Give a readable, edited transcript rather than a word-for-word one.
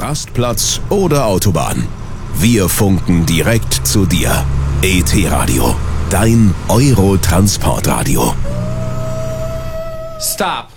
Rastplatz oder Autobahn. Wir funken direkt zu dir. ET-Radio, dein Euro-Transportradio. Stop.